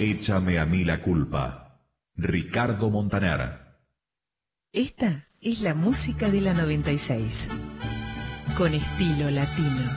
Échame a mí la culpa. Ricardo Montaner. Esta es la música de la 96, con estilo latino.